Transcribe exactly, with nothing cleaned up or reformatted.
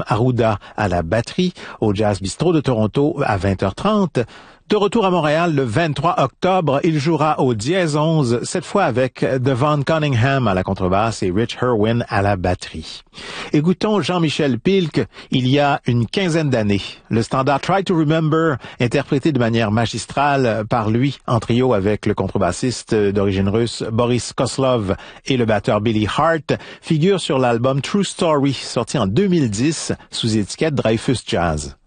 Arruda à la batterie au Jazz Bistro de Toronto à vingt heures trente. De retour à Montréal le vingt-trois octobre, il jouera au Dièse onze, cette fois avec Devon Cunningham à la contrebasse et Rich Herwin à la batterie. Écoutons Jean-Michel Pilk il y a une quinzaine d'années. Le standard Try to Remember, interprété de manière magistrale par lui en trio avec le contrebassiste d'origine russe Boris Koslov et le batteur Billy Hart, figure sur l'album True Story, sorti en deux mille dix sous étiquette Dreyfus Jazz.